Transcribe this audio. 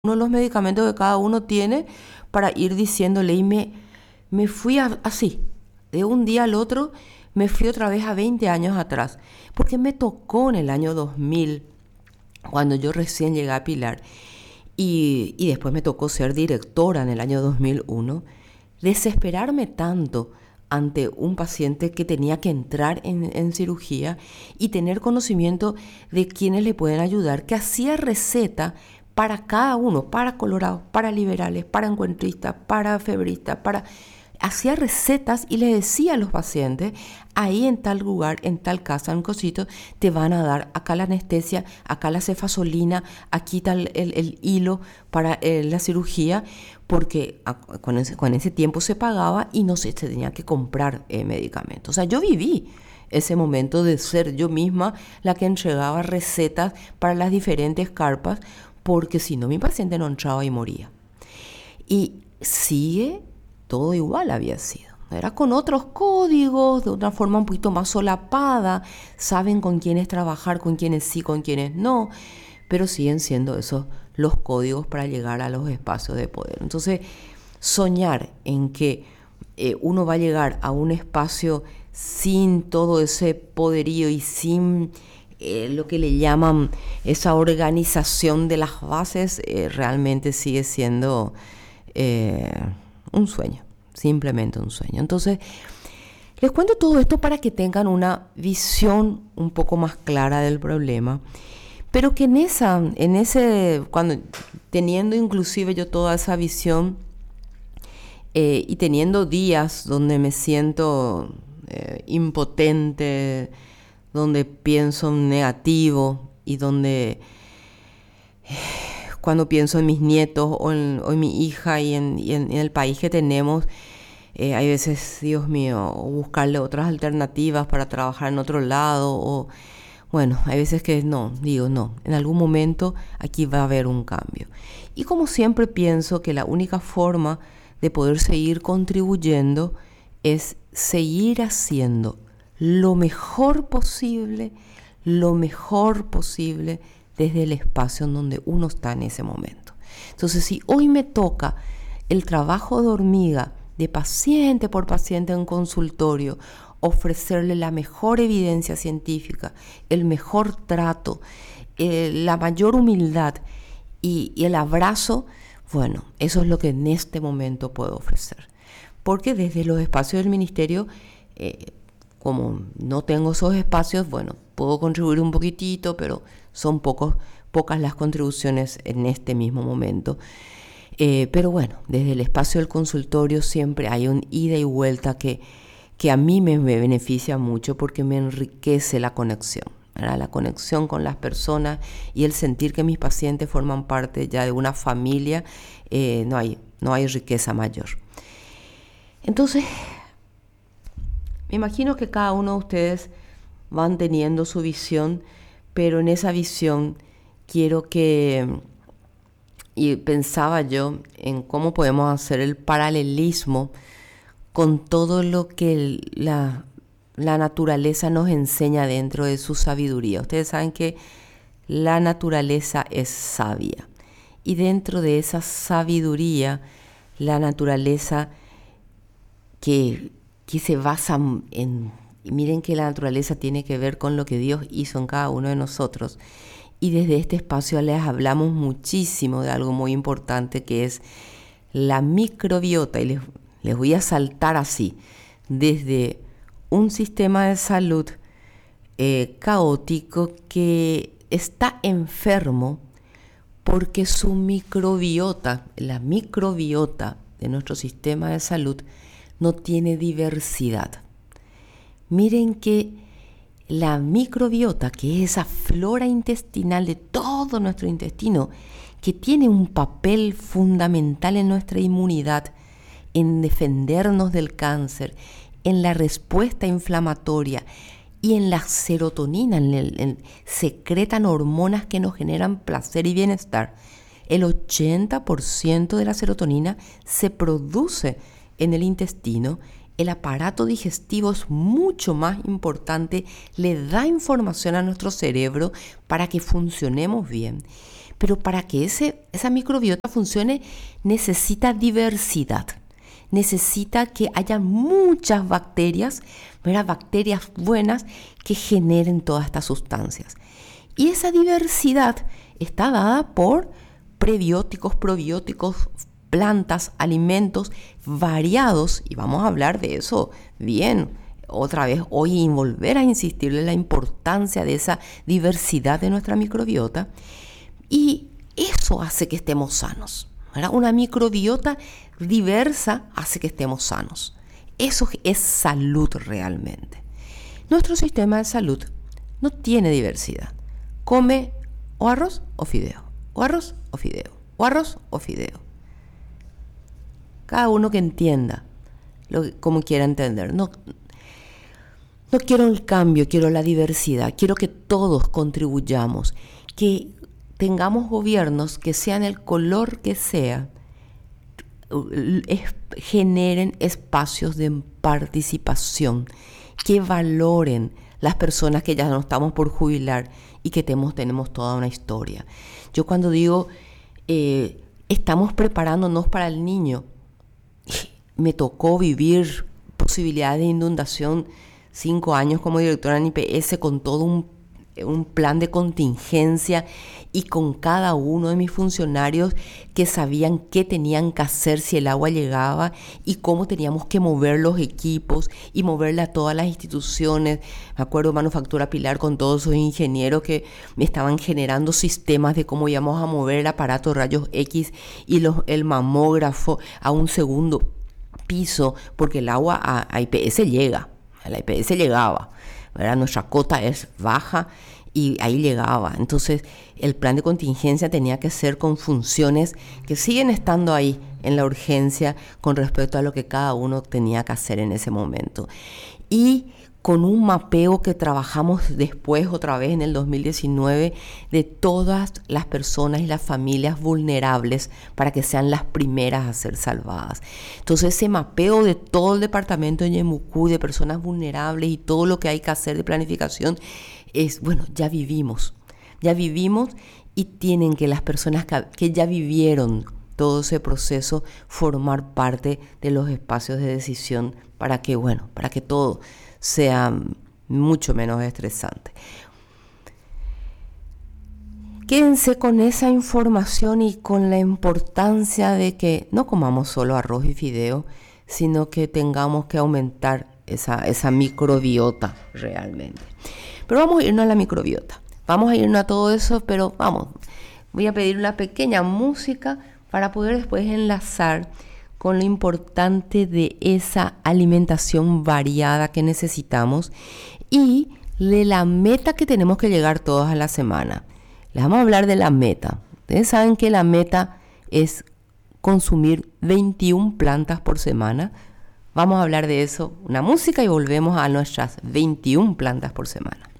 uno de los medicamentos que cada uno tiene para ir diciéndole y me fui así, de un día al otro, me fui otra vez a 20 años atrás, porque me tocó en el año 2000, cuando yo recién llegué a Pilar, y después me tocó ser directora en el año 2001, desesperarme tanto ante un paciente que tenía que entrar en cirugía y tener conocimiento de quienes le pueden ayudar, que hacía receta para cada uno, para colorados, para liberales, para encuentristas, para febristas, hacía recetas y le decía a los pacientes, ahí en tal lugar, en tal casa, en un cosito, te van a dar acá la anestesia, acá la cefazolina, aquí tal el hilo para la cirugía, porque con ese tiempo se pagaba y no se tenía que comprar medicamentos. O sea, yo viví ese momento de ser yo misma la que entregaba recetas para las diferentes carpas, porque si no mi paciente no entraba y moría. Y sigue todo igual había sido. Era con otros códigos, de una forma un poquito más solapada, saben con quiénes trabajar, con quiénes sí, con quiénes no, pero siguen siendo esos los códigos para llegar a los espacios de poder. Entonces, soñar en que uno va a llegar a un espacio sin todo ese poderío y sin lo que le llaman esa organización de las bases, realmente sigue siendo un sueño, simplemente un sueño. Entonces, les cuento todo esto para que tengan una visión un poco más clara del problema, pero que cuando teniendo inclusive yo toda esa visión y teniendo días donde me siento impotente, donde pienso en negativo y donde cuando pienso en mis nietos o en mi hija y en el país que tenemos, hay veces, Dios mío, buscarle otras alternativas para trabajar en otro lado o bueno, hay veces que no, en algún momento aquí va a haber un cambio. Y como siempre pienso que la única forma de poder seguir contribuyendo es seguir haciendo lo mejor posible desde el espacio en donde uno está en ese momento. Entonces, si hoy me toca el trabajo de hormiga, de paciente por paciente en consultorio, ofrecerle la mejor evidencia científica, el mejor trato, la mayor humildad y el abrazo, bueno, eso es lo que en este momento puedo ofrecer. Porque desde los espacios del ministerio, como no tengo esos espacios, bueno, puedo contribuir un poquitito, pero son pocas las contribuciones en este mismo momento. Pero bueno, desde el espacio del consultorio siempre hay un ida y vuelta que a mí me beneficia mucho porque me enriquece la conexión, ¿verdad? La conexión con las personas y el sentir que mis pacientes forman parte ya de una familia, no hay riqueza mayor. Entonces, me imagino que cada uno de ustedes van teniendo su visión, pero en esa visión quiero y pensaba yo en cómo podemos hacer el paralelismo con todo lo que la naturaleza nos enseña dentro de su sabiduría. Ustedes saben que la naturaleza es sabia y dentro de esa sabiduría, la naturaleza que se basa miren que la naturaleza tiene que ver con lo que Dios hizo en cada uno de nosotros. Y desde este espacio les hablamos muchísimo de algo muy importante que es la microbiota. Y les voy a saltar así, desde un sistema de salud caótico que está enfermo porque su microbiota, la microbiota de nuestro sistema de salud, no tiene diversidad. Miren que la microbiota, que es esa flora intestinal de todo nuestro intestino, que tiene un papel fundamental en nuestra inmunidad, en defendernos del cáncer, en la respuesta inflamatoria y en la serotonina, secretan hormonas que nos generan placer y bienestar. El 80% de la serotonina se produce en el intestino. El aparato digestivo es mucho más importante, le da información a nuestro cerebro para que funcionemos bien. Pero para que esa microbiota funcione necesita diversidad. Necesita que haya muchas bacterias, ¿verdad? Bacterias buenas que generen todas estas sustancias. Y esa diversidad está dada por prebióticos, probióticos, plantas, alimentos variados, y vamos a hablar de eso bien otra vez hoy y volver a insistirle en la importancia de esa diversidad de nuestra microbiota, y eso hace que estemos sanos, ¿verdad? Una microbiota diversa hace que estemos sanos. Eso es salud realmente. Nuestro sistema de salud no tiene diversidad. Come o arroz o fideo, o arroz o fideo, o arroz o fideo. Cada uno que entienda como quiera entender. No quiero el cambio, quiero la diversidad. Quiero que todos contribuyamos, que tengamos gobiernos que sean el color que sea, generen espacios de participación, que valoren las personas que ya no estamos por jubilar y que tenemos toda una historia. Yo cuando digo estamos preparándonos para el niño, me tocó vivir posibilidades de inundación 5 años como directora en IPS con todo un plan de contingencia y con cada uno de mis funcionarios que sabían qué tenían que hacer si el agua llegaba y cómo teníamos que mover los equipos y moverle a todas las instituciones. Me acuerdo Manufactura Pilar con todos esos ingenieros que me estaban generando sistemas de cómo íbamos a mover el aparato de rayos X y el mamógrafo a un segundo piso, porque el agua a IPS llega, a la IPS llegaba, ¿verdad? Nuestra cota es baja y ahí llegaba. Entonces el plan de contingencia tenía que ser con funciones que siguen estando ahí en la urgencia con respecto a lo que cada uno tenía que hacer en ese momento. Y con un mapeo que trabajamos después otra vez en el 2019 de todas las personas y las familias vulnerables para que sean las primeras a ser salvadas. Entonces ese mapeo de todo el departamento de Ñeembucú, de personas vulnerables y todo lo que hay que hacer de planificación es, bueno, ya vivimos y tienen que las personas que ya vivieron todo ese proceso formar parte de los espacios de decisión para que todo sea mucho menos estresante. Quédense con esa información y con la importancia de que no comamos solo arroz y fideo, sino que tengamos que aumentar esa microbiota realmente. Pero vamos a irnos a la microbiota. Vamos a irnos a todo eso, pero voy a pedir una pequeña música para poder después enlazar con lo importante de esa alimentación variada que necesitamos y de la meta que tenemos que llegar todos a la semana. Les vamos a hablar de la meta. Ustedes saben que la meta es consumir 21 plantas por semana. Vamos a hablar de eso, una música y volvemos a nuestras 21 plantas por semana.